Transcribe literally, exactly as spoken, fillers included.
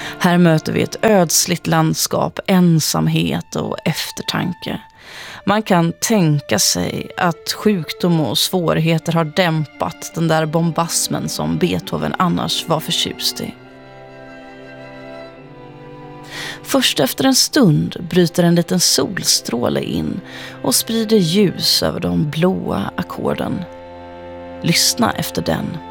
Här möter vi ett ödsligt landskap, ensamhet och eftertanke. Man kan tänka sig att sjukdom och svårigheter har dämpat den där bombasmen som Beethoven annars var förtjust i. Först efter en stund bryter en liten solstråle in och sprider ljus över de blåa ackorden. Lyssna efter den.